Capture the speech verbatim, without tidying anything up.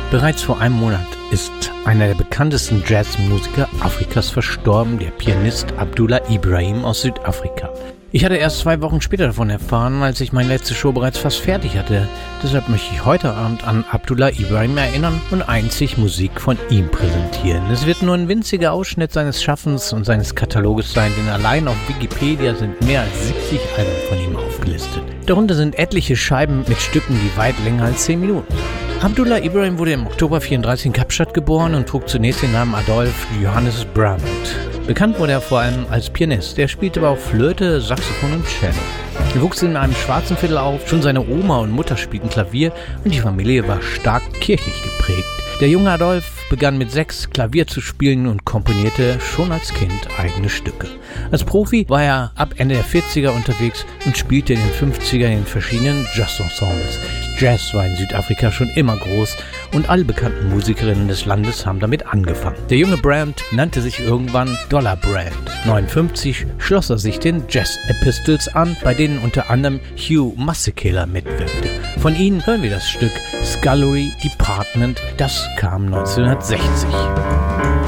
Bereits vor einem Monat ist einer der bekanntesten Jazzmusiker Afrikas verstorben, der Pianist Abdullah Ibrahim aus Südafrika. Ich hatte erst zwei Wochen später davon erfahren, als ich meine letzte Show bereits fast fertig hatte. Deshalb möchte ich heute Abend an Abdullah Ibrahim erinnern und einzig Musik von ihm präsentieren. Es wird nur ein winziger Ausschnitt seines Schaffens und seines Kataloges sein, denn allein auf Wikipedia sind mehr als siebzig Alben von ihm aufgelistet. Darunter sind etliche Scheiben mit Stücken, die weit länger als zehn Minuten sind. Abdullah Ibrahim wurde im Oktober vierunddreißig in Kapstadt geboren und trug zunächst den Namen Adolph Johannes Brandt. Bekannt wurde er vor allem als Pianist. Er spielte aber auch Flöte, Saxophon und Cello. Er wuchs in einem schwarzen Viertel auf, schon seine Oma und Mutter spielten Klavier und die Familie war stark kirchlich geprägt. Der junge Adolph begann mit sechs Klavier zu spielen und komponierte schon als Kind eigene Stücke. Als Profi war er ab Ende der vierziger unterwegs und spielte in den fünfzigern in verschiedenen Jazz-Ensembles. Jazz war in Südafrika schon immer groß und alle bekannten Musikerinnen des Landes haben damit angefangen. Der junge Brandt nannte sich irgendwann Dollar Brandt. neunundfünfzig schloss er sich den Jazz Epistles an, bei denen unter anderem Hugh Masekela mitwirkte. Von ihnen hören wir das Stück Scullery Department, das kam neunzehnhundertsechzig.